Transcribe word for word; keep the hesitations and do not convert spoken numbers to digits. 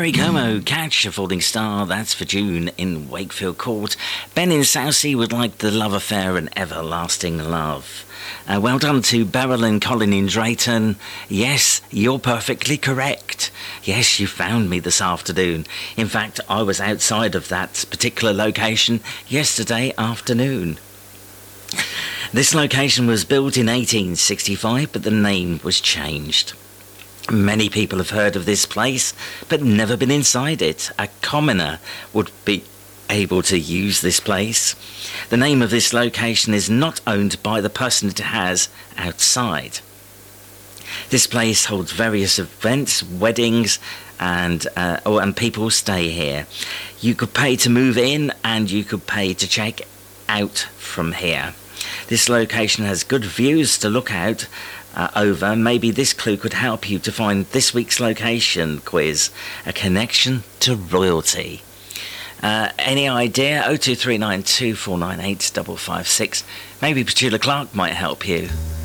Gary Como, Catch a Falling Star, that's for June in Wakefield Court. Ben in Southsea would like The Love Affair and Everlasting Love. Uh, well done to Beryl and Colin in Drayton. Yes, you're perfectly correct. Yes, you found me this afternoon. In fact, I was outside of that particular location yesterday afternoon. This location was built in eighteen sixty-five, but the name was changed. Many people have heard of this place, but never been inside it. A commoner would be able to use this place. The name of this location is not owned by the person it has outside. This place holds various events, weddings, and uh, oh, and people stay here. You could pay to move in, and you could pay to check out from here. This location has good views to look out uh, over. Maybe this clue could help you to find this week's location quiz, a connection to royalty. Uh, any idea? oh two three nine two four nine eight five five six. Maybe Petula Clark might help you.